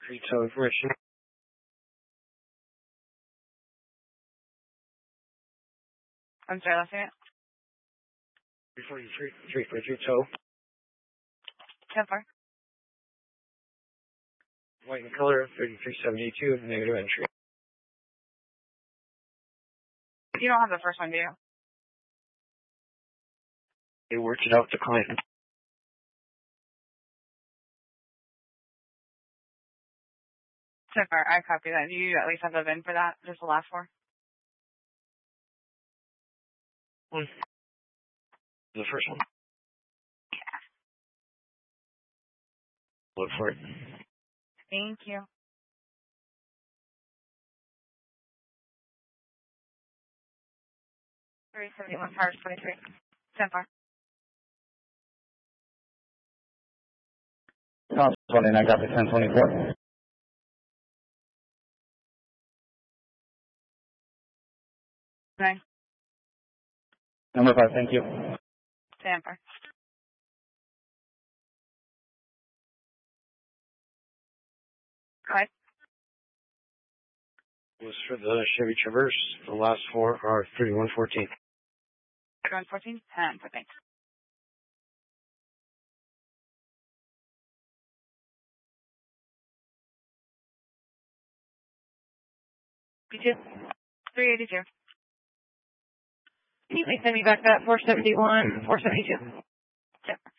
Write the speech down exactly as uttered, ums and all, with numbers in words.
Retail information. I'm sorry, last name. three forty-three, three forty-three tow. ten four. White in color, thirty-three seventy-two, negative entry. You don't have the first one, do you? They worked it out with the client. ten four, I copy that. Do you at least have the V I N for that? Just the last four? One. The first one. Look for it. Thank you. three seventy-one, Powers twenty-three. ten four. No, twenty-nine, copy ten twenty-four. nine. Number five, thank you. ten four. Five. Was for the Chevy Traverse. The last four are thirty-one fourteen. thirty-one fourteen? ten four, thanks. B two. three eighty-two. Can you send me back that four seventy-one, four seventy-two? ten four.